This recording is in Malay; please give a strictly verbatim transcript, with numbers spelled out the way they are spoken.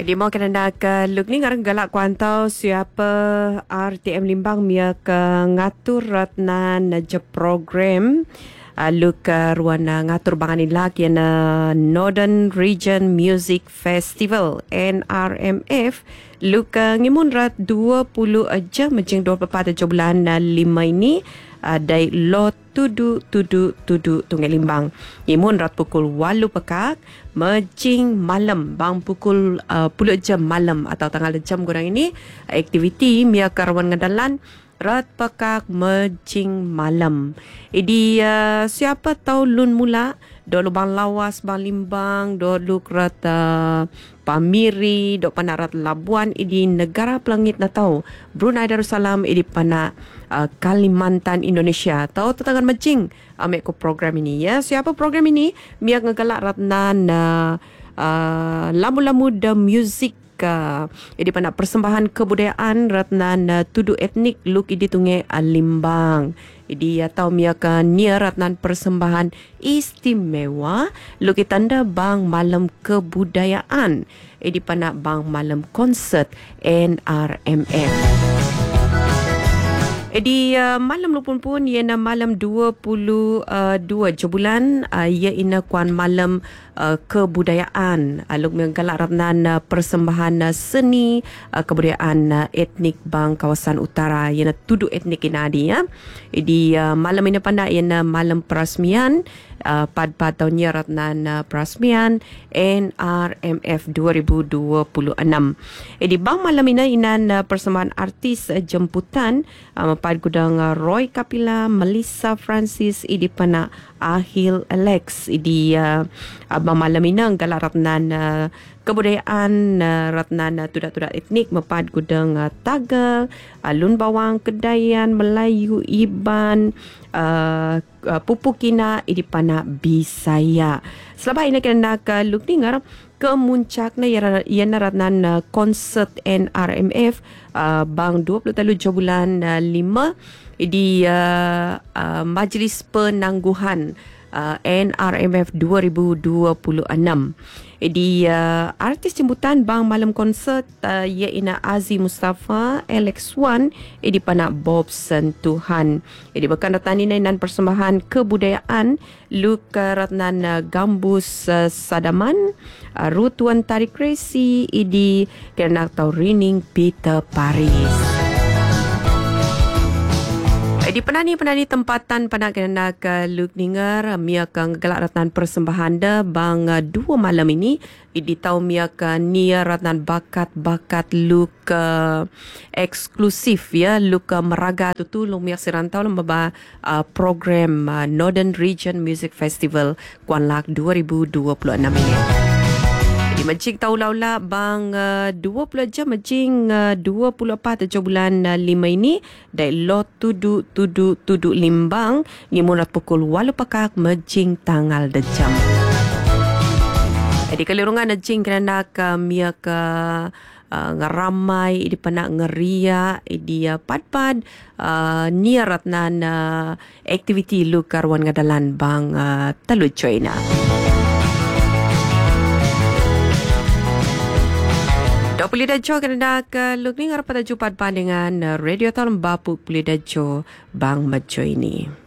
Di mau kena nak luk ni ngarang galak kuantau siapa R T M Limbang mia ke ngatur ratnan je program luk ruan ngatur bangan ilak yang Northern Region Music Festival N R M F luk ngimun rat dua puluh jam macam dua puluh empat bulan lima ini dari lot tudu tudu tudu Tungai Limbang. Imun rat pukul walu pekak mejing malam bang pukul uh, puluh jam malam atau tanggal jam kurang ini aktiviti mia karwan ngadalan rat pekak mejing malam. Jadi uh, siapa tahu lun mula do bang lawas bang Limbang do luk rat uh, Pamiri do pana rat Labuan idi negara pelangit na tahu Brunei Darussalam idi pana uh, Kalimantan Indonesia tahu tetangan mejing ambil ko program ini ya. Siapa program ini miak ngegalak ratnan uh, uh, lamu-lamu the music uh, idi pana persembahan kebudayaan ratnan uh, tudu etnik luk idi Tungai Limbang. Idi atau miaka nia ratnan persembahan istimewa luki tanda bang malam kebudayaan. Idi pana bang malam konsert N R M F. Di uh, malam lupun pun iana malam dua puluh dua je bulan uh, ia ina kuan malam uh, kebudayaan uh, luk menggalak ratnan uh, persembahan uh, seni uh, kebudayaan uh, etnik bang kawasan utara iana tudu etnik ina adi ya. Di uh, malam ini pandai iana malam perasmian uh, pad-pad tahunnya ratnan uh, perasmian N R M F dua ribu dua puluh enam. Di bang malam ini inan uh, persembahan artis uh, jemputan uh, pad gudang uh, Roy Kapila, Melissa Francis, idi pana Ahil Alex, idi uh, abang malam ini galak ratnan uh, kebudayaan uh, ratnan uh, tudak-tudak etnik mepad gudang uh, Tagal, uh, Lun Bawang, Kedayan, Melayu, Iban, uh, uh, Pupukina, idi pana Bisaya. Selamat ini kena nak uh, luk dengar kemuncaknya iana ratnan uh, konsert N R M F uh, bang dua puluh tiga bulan uh, lima di uh, uh, Majlis Penangguhan uh, N R M F dua ribu dua puluh enam. Di uh, artis jemputan bang malam konsert uh, iaina Aziz Mustafa, Alex Wan, di pana Bob Sentuhan. Di bekan datang ini nan persembahan kebudayaan luk ratnan uh, Gambus uh, Sadaman, uh, Rutuan Tarik Resi, idi kena tahu Rining Peter Paris. Di penani-penani tempatan panak kena ke luk ningar mia kang gelak ratnan persembahan da bang dua malam ini di tahu mia ka nia ratnan bakat-bakat luk uh, eksklusif ya luk uh, meraga tu tu lu mia sirantau lembaba uh, program uh, Northern Region Music Festival Kuan Lak dua ribu dua puluh enam ini. Di Majing tahu laula bang uh, dua puluh jam Majing uh, dua puluh empat bulan uh, lima ini dari lot tudu tudu tudu Limbang ngimunat pukul walu pakak Majing tanggal dejam. Di kelirungan Majing kerana ke mia ke uh, ngaramai di panak ngeria di uh, pad-pad uh, nia ratnan uh, aktiviti lu karwan ngadalan bang uh, telu China. Dok pulih dajo kena ke luk ni ngarap pada jumpa dengan Radio Talam Bapu pulih dajo bang majo ini.